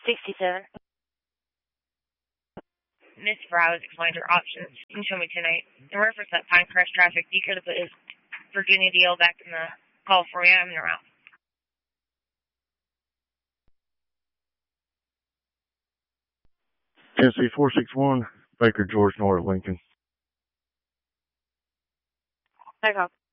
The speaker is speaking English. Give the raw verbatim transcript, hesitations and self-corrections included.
sixty-seven. Miss Browse explained her options. You can show me tonight. In reference to that Pinecrest traffic, do you care to put his Virginia deal back in the call for you? I'm in the route. Tennessee four six one, Baker George North, Lincoln. Back off.